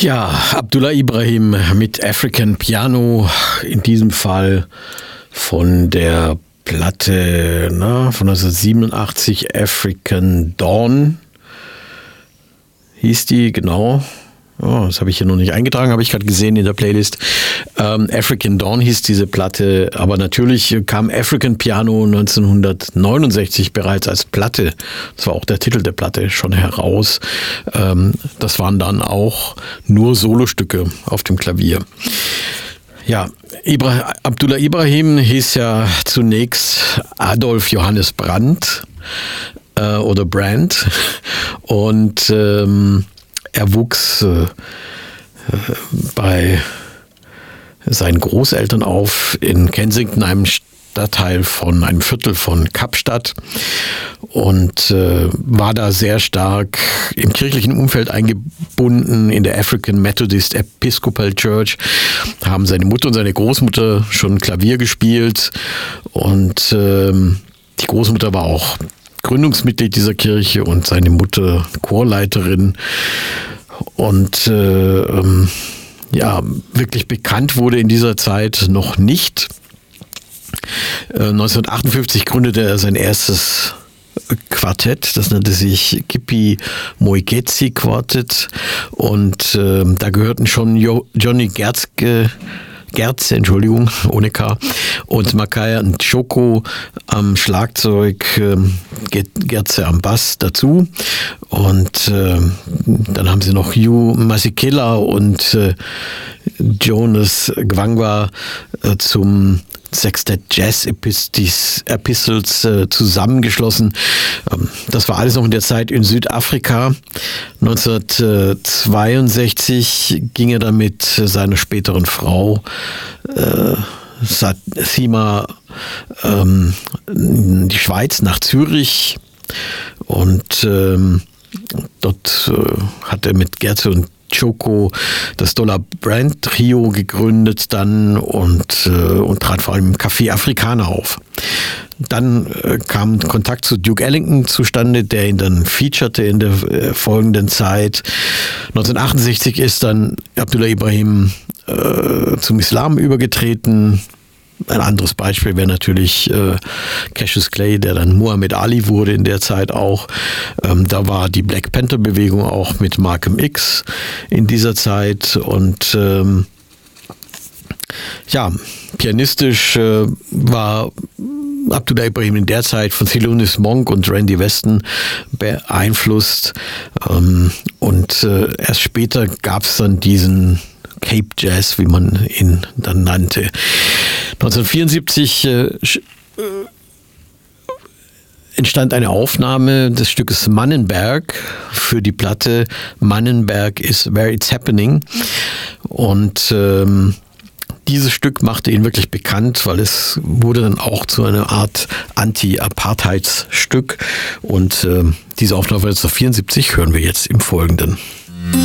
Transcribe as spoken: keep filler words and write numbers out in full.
Ja, Abdullah Ibrahim mit African Piano, in diesem Fall von der Platte na, von neunzehnhundertsiebenundachtzig, African Dawn hieß die, genau. Oh, das habe ich hier noch nicht eingetragen, habe ich gerade gesehen in der Playlist. Ähm, African Dawn hieß diese Platte, aber natürlich kam African Piano neunzehnhundertneunundsechzig bereits als Platte, das war auch der Titel der Platte, schon heraus. Ähm, das waren dann auch nur Solostücke auf dem Klavier. Ja, Ibra- Abdullah Ibrahim hieß ja zunächst Adolf Johannes Brandt äh, oder Brandt und ähm, er wuchs äh, bei seinen Großeltern auf in Kensington, einem Stadtteil von einem Viertel von Kapstadt, und äh, war da sehr stark im kirchlichen Umfeld eingebunden in der African Methodist Episcopal Church. Haben seine Mutter und seine Großmutter schon Klavier gespielt, und äh, die Großmutter war auch Gründungsmitglied dieser Kirche und seine Mutter Chorleiterin. Und äh, ähm, ja, wirklich bekannt wurde in dieser Zeit noch nicht. Äh, neunzehnhundertachtundfünfzig gründete er sein erstes Quartett, das nannte sich Kippi Moeketsi Quartett, und äh, da gehörten schon jo- Johnny Gerzke Gerze, Entschuldigung, ohne K, und Makaya Nchoko am Schlagzeug, ähm, Gerze am Bass dazu. Und äh, dann haben sie noch Hugh Masekela und äh, Jonas Gwangwa äh, zum Sextet Jazz Epistles, Epistles äh, zusammengeschlossen. Ähm, das war alles noch in der Zeit in Südafrika. neunzehnhundertzweiundsechzig ging er dann mit seiner späteren Frau äh, Sima ähm, in die Schweiz, nach Zürich, und ähm, dort äh, hat er mit Gerze und Choco das Dollar Brand Trio gegründet dann und, äh, und trat vor allem im Café Afrikaner auf. Dann äh, kam Kontakt zu Duke Ellington zustande, der ihn dann featurete in der äh, folgenden Zeit. neunzehnhundertachtundsechzig ist dann Abdullah Ibrahim äh, zum Islam übergetreten. Ein anderes Beispiel wäre natürlich äh, Cassius Clay, der dann Muhammad Ali wurde in der Zeit auch. Ähm, da war die Black Panther-Bewegung auch mit Malcolm X in dieser Zeit. Und ähm, ja, pianistisch äh, war Abdullah Ibrahim in der Zeit von Thelonious Monk und Randy Weston beeinflusst. Ähm, und äh, erst später gab es dann diesen Cape Jazz, wie man ihn dann nannte. neunzehnhundertvierundsiebzig äh, äh, entstand eine Aufnahme des Stückes Mannenberg für die Platte Mannenberg is Where It's Happening. Und ähm, dieses Stück machte ihn wirklich bekannt, weil es wurde dann auch zu einer Art Anti-Apartheidsstück. Und äh, diese Aufnahme von neunzehnhundertvierundsiebzig hören wir jetzt im Folgenden.